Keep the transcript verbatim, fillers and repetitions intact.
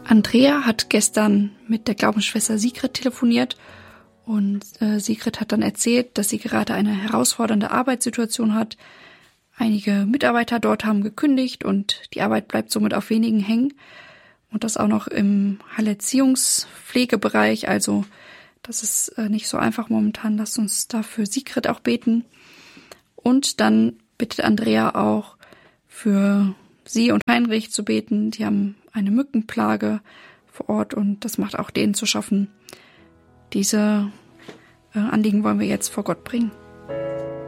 Andrea hat gestern mit der Glaubensschwester Sigrid telefoniert und äh, Sigrid hat dann erzählt, dass sie gerade eine herausfordernde Arbeitssituation hat. Einige Mitarbeiter dort haben gekündigt und die Arbeit bleibt somit auf wenigen hängen. Und das auch noch im Heilerziehungspflegebereich. Also das ist äh, nicht so einfach momentan. Lasst uns dafür Sigrid auch beten. Und dann bittet Andrea auch für sie und Heinrich zu beten. Die haben eine Mückenplage vor Ort und das macht auch denen zu schaffen. Diese äh, Anliegen wollen wir jetzt vor Gott bringen.